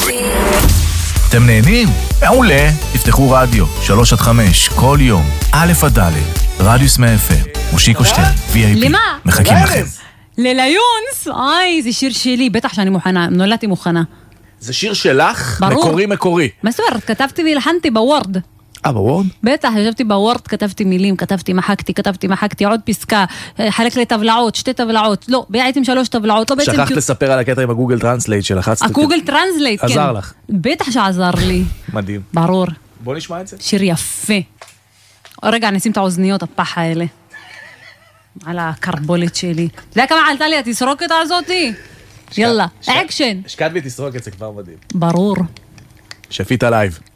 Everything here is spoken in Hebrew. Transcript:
אתם נהנים? מעולה. תפתחו רדיו 3-5 כל יום, א' עד ד', רדיוס מ-FM, מושיקו שטרן, VIP. למה? מחכים לכם. לליונס? זה שיר שלי, בטח שאני מוכנה, נולדתי מוכנה. זה שיר שלך? ברור. מקורי. מה זאת אומרת? כתבתי והלחנתי בוורד. בוורד? בטח, ישבתי בוורד, כתבתי מילים, כתבתי, מחקתי, עוד פסקה, חלק לטבלאות, 2 טבלאות, לא, בעצם 3 טבלאות, לא בעצם... שכחת לספר על הקטע עם הגוגל טרנסלייט שלחצת. הגוגל טרנסלייט, כן. עזר לך. בטח שעזר לי. מדהים. ברור. בוא נשמע את זה. שיר יפה. רגע, נשים את האוזניות, הפח האלה. על הקרבולת שלי. אתה יודע כמה עלתה לי התסרוקת הזאתי? יאללה, אקשן. השקעת בי תסרוקת, זה כבר מדהים. ברור. שפית לייב.